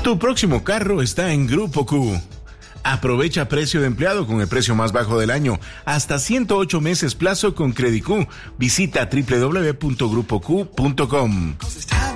Tu próximo carro está en Grupo Q. Aprovecha precio de empleado con el precio más bajo del año. Hasta 108 meses plazo con Credit Q. Visita www.grupoq.com.